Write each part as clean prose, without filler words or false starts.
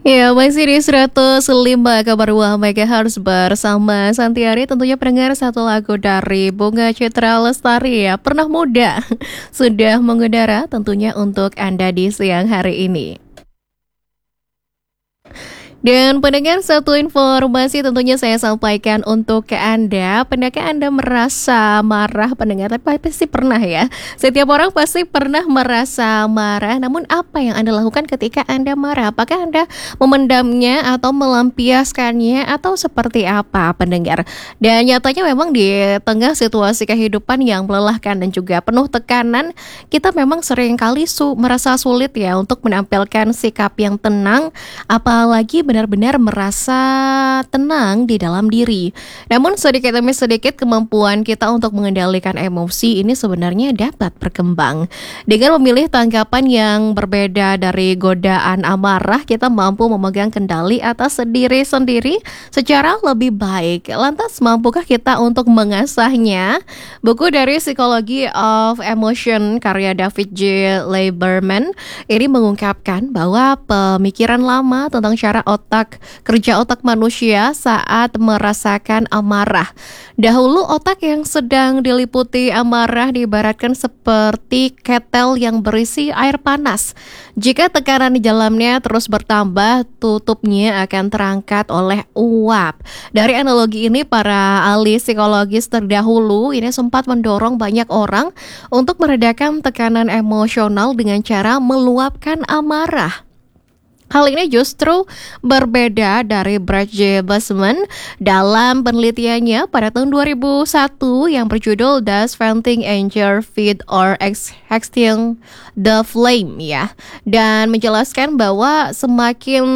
Ya, masih di 105 kabar MHz bersama Santiari. Tentunya pendengar satu lagu dari Bunga Citra Lestari ya, Pernah Muda sudah mengudara tentunya untuk Anda di siang hari ini. Dan pendengar, satu informasi tentunya saya sampaikan untuk ke Anda. Pendeknya Anda merasa marah pendengar, tapi pasti pernah ya. Setiap orang pasti pernah merasa marah. Namun apa yang Anda lakukan ketika Anda marah? Apakah Anda memendamnya atau melampiaskannya atau seperti apa pendengar? Dan nyatanya memang di tengah situasi kehidupan yang melelahkan dan juga penuh tekanan, kita memang seringkali merasa sulit ya untuk menampilkan sikap yang tenang, apalagi benar-benar merasa tenang di dalam diri. Namun sedikit demi sedikit kemampuan kita untuk mengendalikan emosi ini sebenarnya dapat berkembang. Dengan memilih tanggapan yang berbeda dari godaan amarah, kita mampu memegang kendali atas diri sendiri secara lebih baik. Lantas mampukah kita untuk mengasahnya? Buku dari Psychology of Emotion karya David J. Lieberman ini mengungkapkan bahwa pemikiran lama tentang cara kerja otak manusia saat merasakan amarah. Dahulu otak yang sedang diliputi amarah diibaratkan seperti ketel yang berisi air panas. Jika tekanan di dalamnya terus bertambah, tutupnya akan terangkat oleh uap. Dari analogi ini, para ahli psikologis terdahulu ini sempat mendorong banyak orang untuk meredakan tekanan emosional dengan cara meluapkan amarah. Hal ini justru berbeda dari Brad J. Busman dalam penelitiannya pada tahun 2001 yang berjudul Does Venting Anger Feed or Extinguish the Flame ya, dan menjelaskan bahwa semakin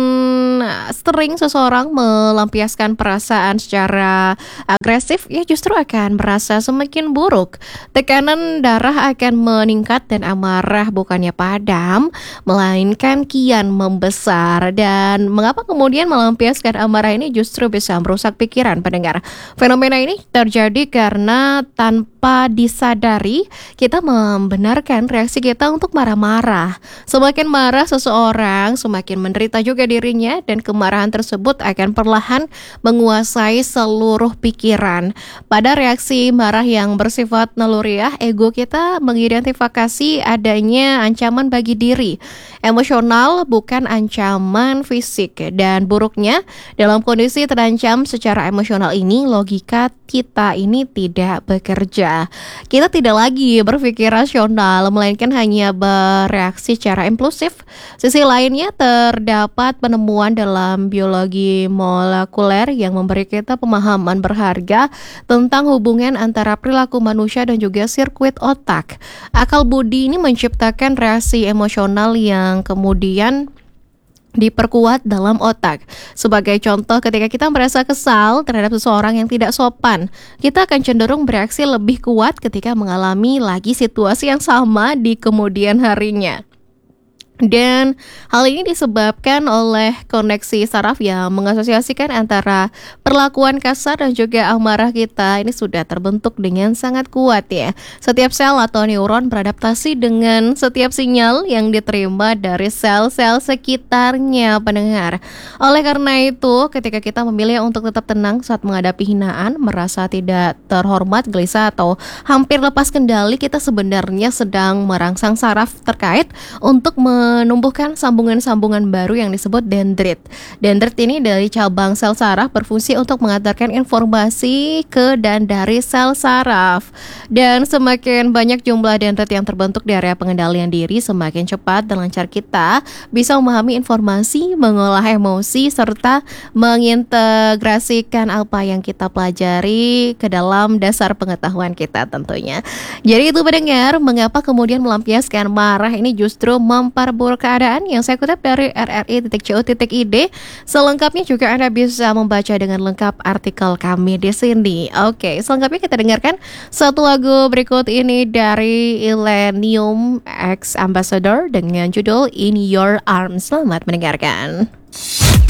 sering seseorang melampiaskan perasaan secara agresif, ya justru akan merasa semakin buruk. Tekanan darah akan meningkat dan amarah bukannya padam, melainkan kian membesar. Dan mengapa kemudian melampiaskan amarah ini justru bisa merusak pikiran pendengar? Fenomena ini terjadi karena tanpa disadari kita membenarkan reaksi kita untuk marah-marah. Semakin marah seseorang, semakin menderita juga dirinya, dan kemarahan tersebut akan perlahan menguasai seluruh pikiran. Pada reaksi marah yang bersifat naluriah, ego kita mengidentifikasi adanya ancaman bagi diri. Emosional bukan ancaman fisik, dan buruknya dalam kondisi terancam secara emosional ini, logika kita ini tidak bekerja. Kita tidak lagi berpikir rasional, melainkan hanya bereaksi secara impulsif. Sisi lainnya, terdapat penemuan dalam biologi molekuler yang memberi kita pemahaman berharga tentang hubungan antara perilaku manusia dan juga sirkuit otak. Akal budi ini menciptakan reaksi emosional yang kemudian diperkuat dalam otak. Sebagai contoh, ketika kita merasa kesal terhadap seseorang yang tidak sopan, kita akan cenderung bereaksi lebih kuat ketika mengalami lagi situasi yang sama di kemudian harinya. Dan hal ini disebabkan oleh koneksi saraf yang mengasosiasikan antara perlakuan kasar dan juga amarah kita. Ini sudah terbentuk dengan sangat kuat ya. Setiap sel atau neuron beradaptasi dengan setiap sinyal yang diterima dari sel-sel sekitarnya pendengar. Oleh karena itu, ketika kita memilih untuk tetap tenang saat menghadapi hinaan, merasa tidak terhormat, gelisah, atau hampir lepas kendali, kita sebenarnya sedang merangsang saraf terkait untuk menumbuhkan sambungan-sambungan baru yang disebut dendrit. Dendrit ini dari cabang sel saraf berfungsi untuk mengantarkan informasi ke dan dari sel saraf. Dan semakin banyak jumlah dendrit yang terbentuk di area pengendalian diri, semakin cepat dan lancar kita bisa memahami informasi, mengolah emosi, serta mengintegrasikan apa yang kita pelajari ke dalam dasar pengetahuan kita tentunya. Jadi itu pendengar, mengapa kemudian melampiaskan marah ini justru memperburuk keadaan, yang saya kutip dari rri.co.id. Selengkapnya juga Anda bisa membaca dengan lengkap artikel kami di sini. Oke, selengkapnya kita dengarkan satu lagu berikut ini dari Illenium X Ambassador dengan judul In Your Arms. Selamat mendengarkan.